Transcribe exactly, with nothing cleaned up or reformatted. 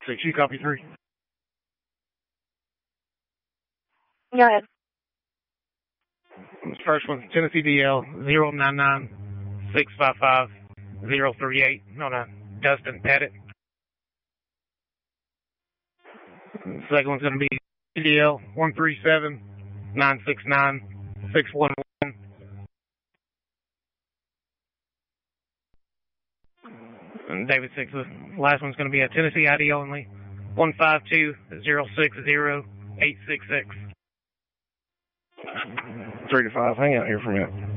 six, you copy three. Go ahead. This first one's Tennessee D L zero nine nine six five five zero three eight on a Dustin Pettit. The second one's going to be D L one three seven nine six nine six one one. And David Six, the last one's going to be a Tennessee I D only one five two zero six zero eight six six. Three to five. Hang out here for a minute.